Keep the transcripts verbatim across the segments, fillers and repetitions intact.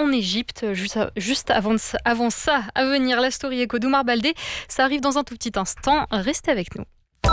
en Égypte. Juste, juste avant, avant ça, à venir, la story éco d'Oumar Baldé. Ça arrive dans un tout petit instant. Restez avec nous.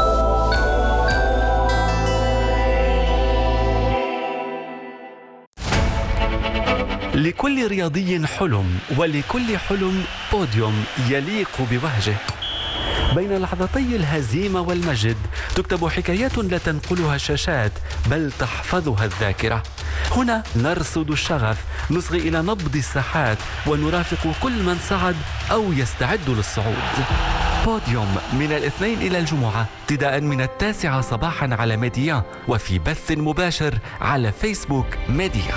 لكل رياضي حلم، ولكل حلم بوديوم يليق بوهجه. بين لحظتي الهزيمة والمجد تكتب حكايات لا تنقلها الشاشات بل تحفظها الذاكرة. هنا نرصد الشغف، نصغي إلى نبض الساحات ونرافق كل من صعد أو يستعد للصعود. بوديوم من الاثنين إلى الجمعة ابتداء من التاسعة صباحا على ميديا، وفي بث مباشر على فيسبوك ميديا.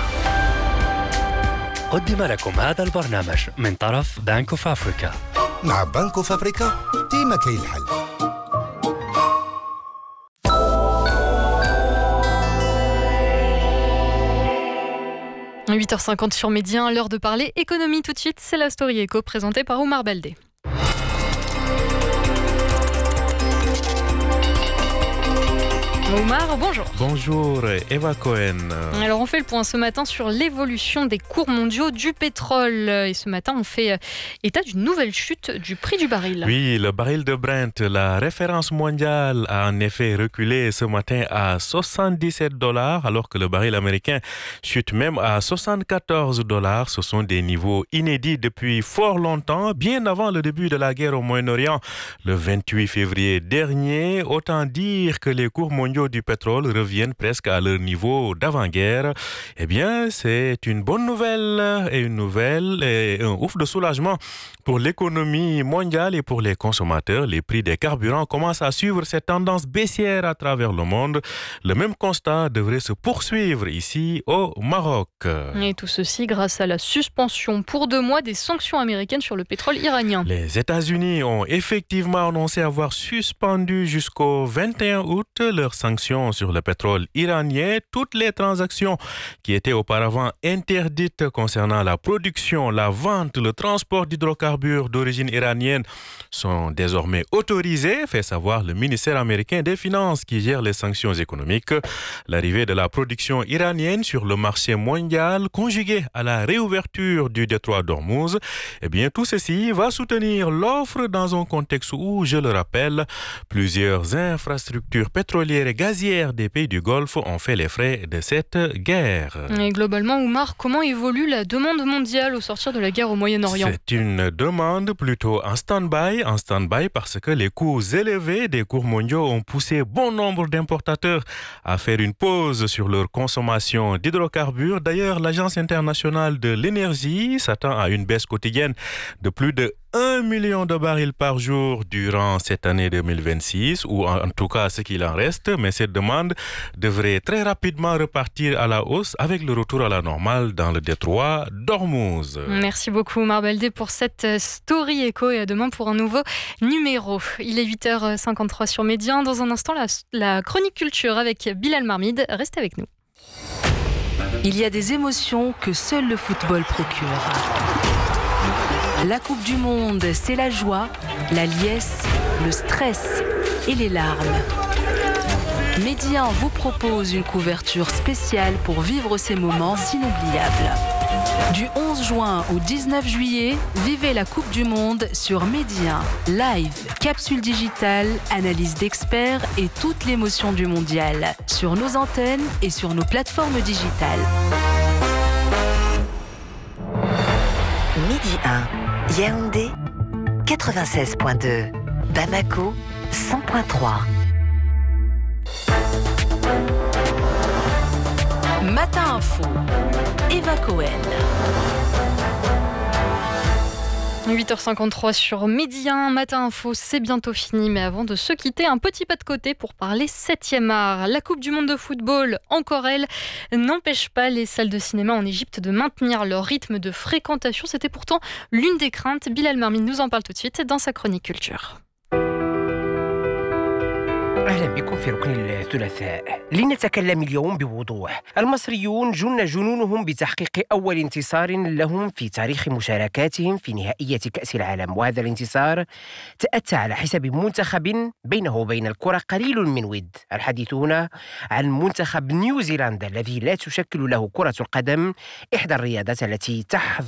قدم لكم هذا البرنامج من طرف بانك اوف افريكا. مع بانك اوف افريكا ديما كاين الحل. huit heures cinquante sur Média, l'heure de parler économie tout de suite, c'est la story éco présentée par Oumar Baldé. Oumar, bonjour. Bonjour, Eva Cohen. Alors on fait le point ce matin sur l'évolution des cours mondiaux du pétrole. Et ce matin, on fait état d'une nouvelle chute du prix du baril. Oui, le baril de Brent, la référence mondiale, a en effet reculé ce matin à soixante-dix-sept dollars, alors que le baril américain chute même à soixante-quatorze dollars. Ce sont des niveaux inédits depuis fort longtemps, bien avant le début de la guerre au Moyen-Orient, le vingt-huit février dernier. Autant dire que les cours mondiaux du pétrole reviennent presque à leur niveau d'avant-guerre. Eh bien, c'est une bonne nouvelle et une nouvelle et un ouf de soulagement pour l'économie mondiale et pour les consommateurs. Les prix des carburants commencent à suivre cette tendance baissière à travers le monde. Le même constat devrait se poursuivre ici au Maroc. Et tout ceci grâce à la suspension pour deux mois des sanctions américaines sur le pétrole iranien. Les États-Unis ont effectivement annoncé avoir suspendu jusqu'au vingt et un août leurs sanctions sur le pétrole iranien. Toutes les transactions qui étaient auparavant interdites concernant la production, la vente, le transport d'hydrocarbures d'origine iranienne sont désormais autorisées, fait savoir le ministère américain des Finances qui gère les sanctions économiques. L'arrivée de la production iranienne sur le marché mondial, conjuguée à la réouverture du détroit d'Ormuz, eh bien tout ceci va soutenir l'offre dans un contexte où, je le rappelle, plusieurs infrastructures pétrolières et gazières des pays du Golfe ont fait les frais de cette guerre. Et globalement, Oumar, comment évolue la demande mondiale au sortir de la guerre au Moyen-Orient ? C'est une demande plutôt en stand-by, en stand-by parce que les coûts élevés des cours mondiaux ont poussé bon nombre d'importateurs à faire une pause sur leur consommation d'hydrocarbures. D'ailleurs, l'Agence internationale de l'énergie s'attend à une baisse quotidienne de plus de un million de barils par jour durant cette année deux mille vingt-six, ou en tout cas ce qu'il en reste, mais cette demande devrait très rapidement repartir à la hausse avec le retour à la normale dans le détroit d'Ormuz. Merci beaucoup Oumar Baldé pour cette story éco et à demain pour un nouveau numéro. Il est huit heures cinquante-trois sur Média. Dans un instant, la, la chronique culture avec Bilal Marmide. Restez avec nous. Il y a des émotions que seul le football procure. La Coupe du Monde, c'est la joie, la liesse, le stress et les larmes. Média vous propose une couverture spéciale pour vivre ces moments inoubliables. Du onze juin au dix-neuf juillet, vivez la Coupe du Monde sur Média. Live, capsule digitale, analyse d'experts et toute l'émotion du mondial sur nos antennes et sur nos plateformes digitales. Midi un, Yaoundé quatre-vingt-seize point deux, Bamako cent point trois. Matin Info, Eva Cohen. huit heures cinquante-trois sur Média, Matin Info, c'est bientôt fini. Mais avant de se quitter, un petit pas de côté pour parler septième art. La Coupe du Monde de football, encore elle, n'empêche pas les salles de cinéma en Égypte de maintenir leur rythme de fréquentation. C'était pourtant l'une des craintes. Bilal Marmide nous en parle tout de suite dans sa chronique culture. أهلا بكم في ركن الثلاثاء. لنتكلم اليوم بوضوح. المصريون جن جنونهم بتحقيق أول انتصار لهم في تاريخ مشاركاتهم في نهائية كأس العالم، وهذا الانتصار تأتى على حساب منتخب بينه وبين الكرة قليل من ود. الحديث هنا عن منتخب نيوزيلندا الذي لا تشكل له كرة القدم إحدى الرياضات التي تحظى